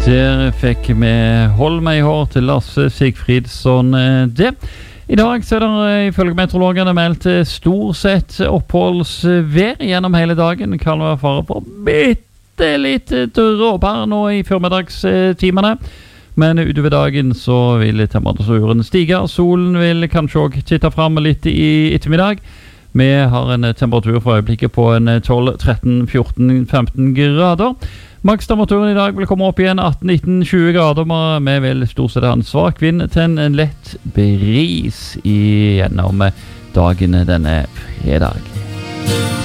Der fikk vi Hold meg i hår til Lasse Sigfridsson det. I dag så det ifølge meteorologene meldt stort sett oppholdsvær gjennom hele dagen. Kan være fare for bitte litt dråper nå i formiddagstimene. Men utover dagen så vil temperaturen stige. Solen vil kanskje også titte frem litt i ettermiddag. Vi har en temperatur for øyeblikket på en 12, 13, 14, 15 grader. Makstemperaturen i dag vil komme opp igjen 18, 19, 20 grader. Vi vil stort sett ha en svak vind til en lett bris gjennom dagen denne fredag.